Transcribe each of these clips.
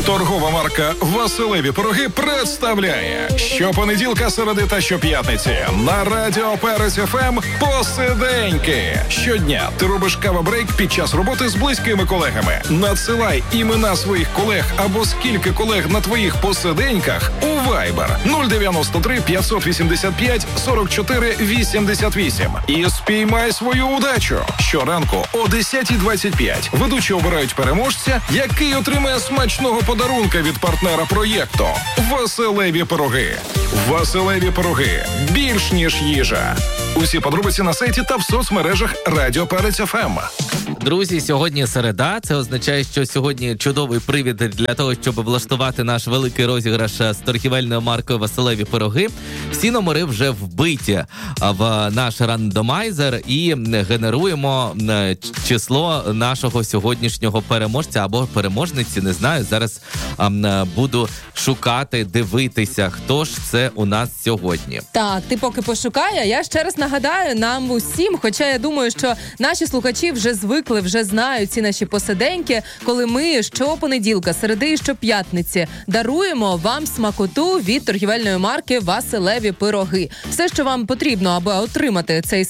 Торгова марка «Василеві пироги» представляє щопонеділка, середи та щоп'ятниці на Радіо Перець ФМ «Посиденьки». Щодня ти робиш кава-брейк під час роботи з близькими колегами. Надсилай імена своїх колег або скільки колег на твоїх посиденьках у Viber 093 585 44 88 і спіймай свою удачу. Щоранку о 10:25 ведучі обирають переможця, який отримає смачного подарунка від партнера проєкту «Василеві пироги». «Василеві пироги» – більш ніж їжа. Усі подробиці на сайті та в соцмережах Радіо Перець ФМ. Друзі, сьогодні середа. Це означає, що сьогодні чудовий привід для того, щоб влаштувати наш великий розіграш з торгівельною маркою «Василеві пироги». Всі номери вже вбиті в наш рандомайзер і генеруємо число нашого сьогоднішнього переможця або переможниці, не знаю. Зараз буду шукати, дивитися, хто ж це у нас сьогодні. Так, ти поки пошукай, а я ще раз нагадаю нам усім, хоча я думаю, що наші слухачі вже звикли, вже знають ці наші посиденьки, коли ми щопонеділка, середи і щоп'ятниці даруємо вам смакоту від торгівельної марки «Василеві пироги». Все, що вам потрібно, аби отримати цей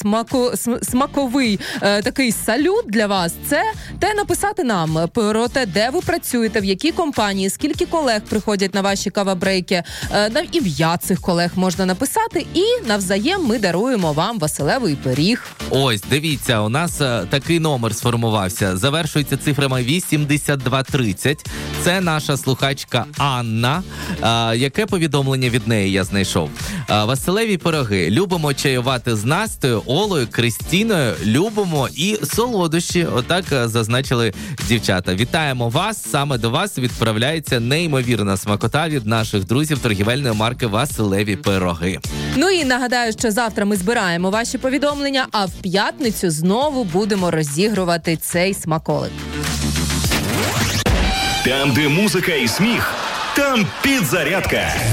смаковий такий салют для вас, це те написати нам про те, де ви працюєте, в якій компанії, скільки колег приходять на ваші кавабрейки, на ім'я цих колег можна написати, і навзаєм ми даруємо вам Василевий пиріг. Ось, дивіться, у нас такий номер сформувався. Завершується цифрами 8230. Це наша слухачка Анна. Яке повідомлення від неї я знайшов? Василеві пироги. Любимо чаювати з Настею, Олею, Кристіною. Любимо і солодощі. Отак зазначили дівчата. Вітаємо вас. Саме до вас відправляється неймовірна смакота від наших друзів торгівельної марки «Василеві пироги». Ну і нагадаю, що завтра ми збираємо ваші повідомлення, а в п'ятницю знову будемо розігрувати цей смаколик. Там, де музика і сміх, там підзарядка.